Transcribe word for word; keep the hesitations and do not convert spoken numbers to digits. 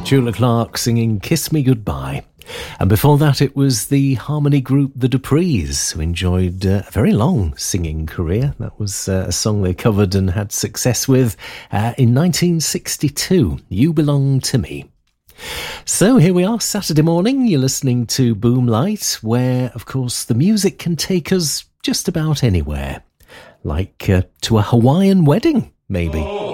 Petula Clark singing Kiss Me Goodbye. And before that, it was the harmony group The Duprees, who enjoyed uh, a very long singing career. That was uh, a song they covered and had success with uh, in nineteen sixty-two, You Belong to Me. So here we are, Saturday morning. You're listening to Boomlight, where, of course, the music can take us just about anywhere. Like uh, to a Hawaiian wedding, maybe.